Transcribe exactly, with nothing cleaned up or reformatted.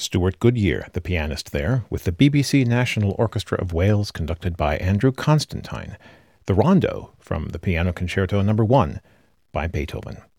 Stuart Goodyear, the pianist there, with the B B C National Orchestra of Wales conducted by Andrew Constantine. The Rondo from the Piano Concerto Number one by Beethoven.